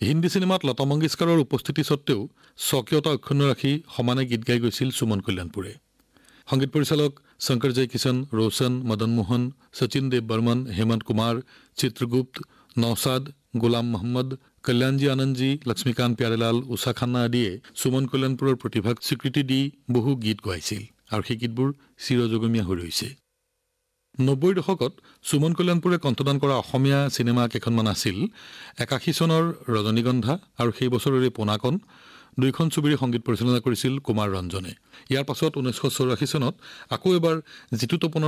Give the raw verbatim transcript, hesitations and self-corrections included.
হিন্দী সিনেমাত লতা মংগেশকাৰৰ উপস্থিতি সত্ত্বেও স্বকীয়তা অক্ষুণ্ণ ৰাখি সমানে গীত গাই গৈছিল সুমন কল্যাণপুৰে সংগীত পৰিচালক শংকৰ জয় কিষণ ৰোশন মদন মোহন সচিন দেৱ বৰ্মন হেমন্ত কুমাৰ চিত্ৰগুপ্ত নৌসাদ গোলাম মহম্মদ কল্যাণজী আনন্দজী লক্ষ্মীকান্ত প্যাৰেলাল উষা খান্না আদিয়ে সুমন কল্যাণপুৰৰ প্ৰতিভাক স্বীকৃতি দি বহু গীত গাইছিল আৰু সেই গীতবোৰ চিৰজীৱনীয় হৈ ৰৈছে নব্বৈৰ দশকত সুমন কল্যাণপুৰে কণ্ঠদান কৰা অসমীয়া চিনেমা কেইখনমান আছিল একাশী চনৰ ৰজনীগন্ধা আৰু সেই বছৰৰে পোনাকণ দুইখন ছবিৰ সংগীত পৰিচালনা কৰিছিল কুমাৰ ৰঞ্জনে ইয়াৰ পাছত ঊনৈছশ চৌৰাশী চনত আকৌ এবাৰ জিতু তপনৰ